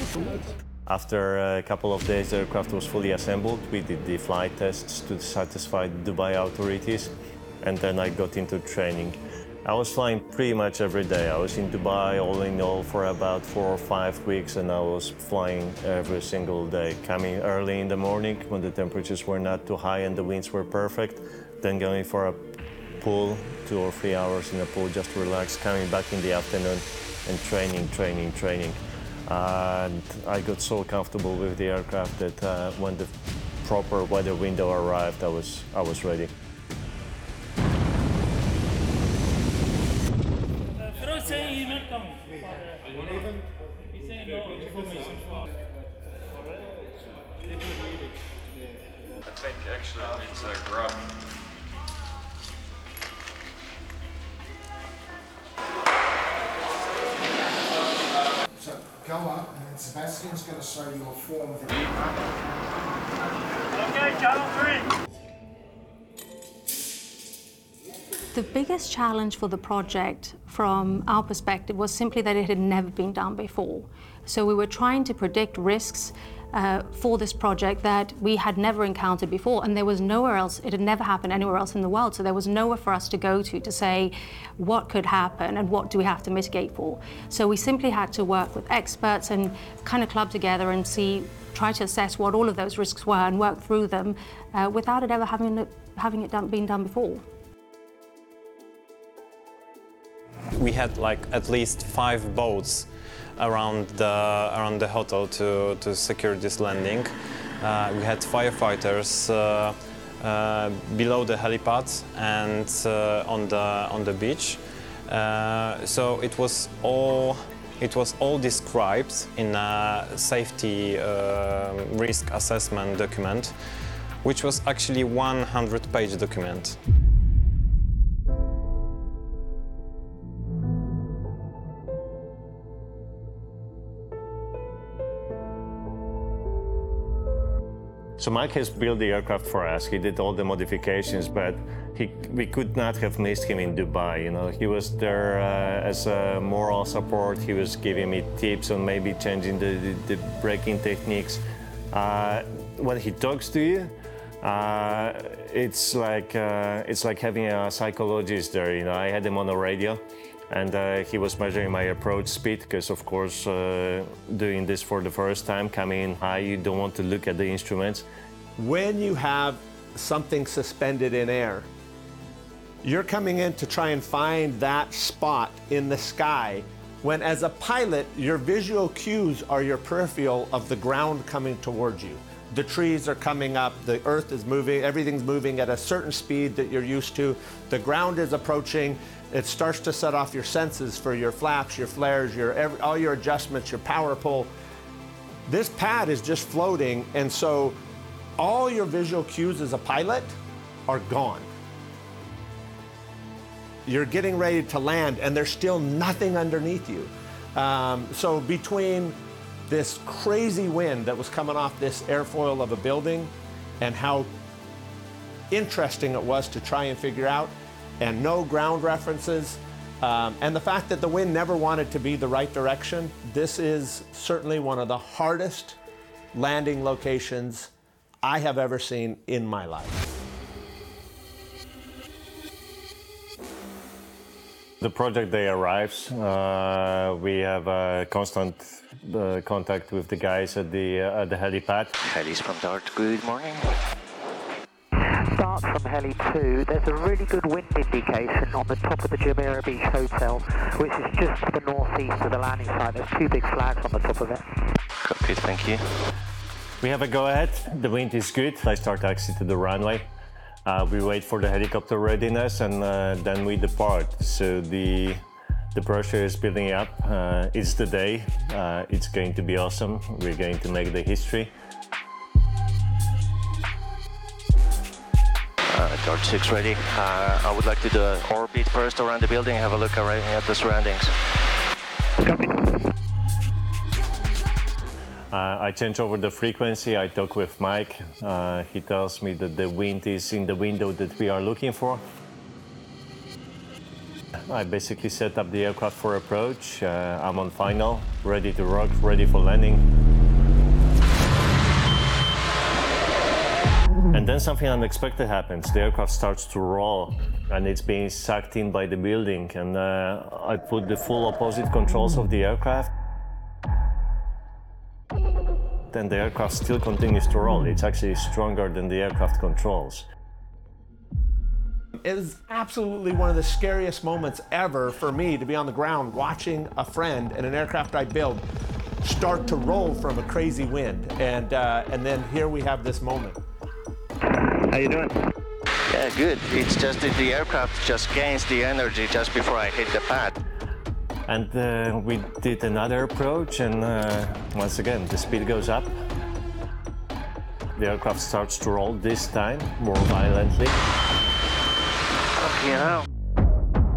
After a couple of days, the aircraft was fully assembled. We did the flight tests to satisfy the Dubai authorities, and then I got into training. I was flying pretty much every day. I was in Dubai all in all for about 4 or 5 weeks, and I was flying every single day, coming early in the morning when the temperatures were not too high and the winds were perfect, then going for a pool, 2 or 3 hours in the pool just to relax, coming back in the afternoon and training. And I got so comfortable with the aircraft that when the proper weather window arrived, I was ready. I think actually it's a grub. So go up, and then Sebastian's going to show you a form of the Okay, channel 3. The biggest challenge for the project from our perspective was simply that it had never been done before. So we were trying to predict risks for this project that we had never encountered before, and there was nowhere else, it had never happened anywhere else in the world, so there was nowhere for us to go to say what could happen and what do we have to mitigate for. So we simply had to work with experts and kind of club together and try to assess what all of those risks were and work through them without it ever been done before. We had like at least 5 boats around the hotel to secure this landing. We had firefighters below the helipad and on the beach. So it was all described in a safety risk assessment document, which was actually 100-page document. So Mike has built the aircraft for us. He did all the modifications, but we could not have missed him in Dubai. You know, he was there as a moral support. He was giving me tips on maybe changing the braking techniques. When he talks to you, it's like having a psychologist there. You know, I had him on the radio, and he was measuring my approach speed because, of course, doing this for the first time, coming in high, you don't want to look at the instruments. When you have something suspended in air, you're coming in to try and find that spot in the sky, when as a pilot, your visual cues are your peripheral of the ground coming towards you. The trees are coming up, the earth is moving, everything's moving at a certain speed that you're used to, the ground is approaching. It starts to set off your senses for your flaps, your flares, all your adjustments, your power pull. This pad is just floating, and so all your visual cues as a pilot are gone. You're getting ready to land, and there's still nothing underneath you. So between this crazy wind that was coming off this airfoil of a building and how interesting it was to try and figure out, and no ground references, and the fact that the wind never wanted to be the right direction, this is certainly one of the hardest landing locations I have ever seen in my life. The project day arrives. We have constant contact with the guys at the helipad. Helis from Dart, good morning. Start from Heli 2, there's a really good wind indication on the top of the Jumeirah Beach Hotel, which is just to the northeast of the landing site. There's 2 big flags on the top of it. Copy, thank you. We have a go-ahead. The wind is good. I start taxi to the runway. We wait for the helicopter readiness, and then we depart. So the pressure is building up. It's the day. It's going to be awesome. We're going to make the history. Dart 6 ready. I would like to do an orbit first around the building, have a look at the surroundings. I change over the frequency. I talk with Mike. He tells me that the wind is in the window that we are looking for. I basically set up the aircraft for approach. I'm on final, ready to rock, ready for landing. And then something unexpected happens. The aircraft starts to roll and it's being sucked in by the building. And I put the full opposite controls of the aircraft. Then the aircraft still continues to roll. It's actually stronger than the aircraft controls. It is absolutely one of the scariest moments ever for me to be on the ground watching a friend in an aircraft I built start to roll from a crazy wind. And then here we have this moment. How you doing? Yeah, good. It's just that the aircraft just gains the energy just before I hit the pad. And we did another approach, and once again, the speed goes up. The aircraft starts to roll, this time more violently. Okay, now.